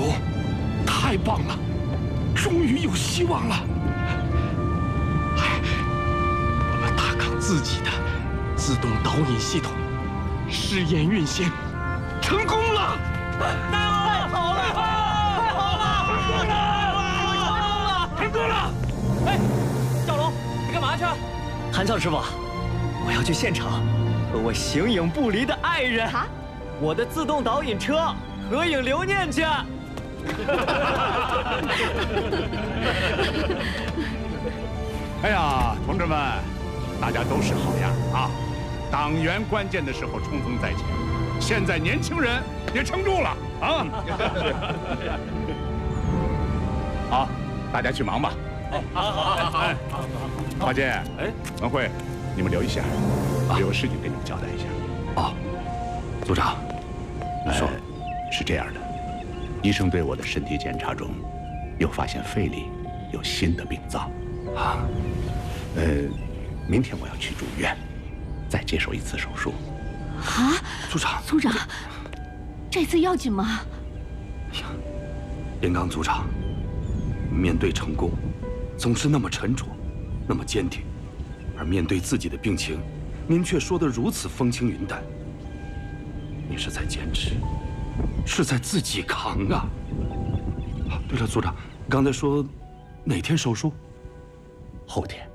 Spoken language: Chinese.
功，太棒了，终于有希望了！哎，我们大康自己的自动导引系统试验运行成功了！ 太好了！太好了！ 成功了！ 哎，赵龙，你干嘛去？ 韩少师傅，我要去现场和我形影不离的爱人，我的自动导引车合影留念去。 哎呀，同志们，大家都是好样啊！党员关键的时候冲锋在前，现在年轻人也撑住了啊！好，大家去忙吧。好。华健，文慧，你们留一下，我有事情跟你们交代一下。 哦，组长，你说， 是这样的，医生对我的身体检查中，又发现肺里有新的病灶。啊，明天我要去住院，再接受一次手术。 啊， 组长， 这次要紧吗？ 哎呀，严刚组长，面对成功，总是那么沉着，那么坚定，而面对自己的病情，您却说得如此风轻云淡。您是在坚持，是在自己扛啊！对了，组长，刚才说哪天手术？ 后天。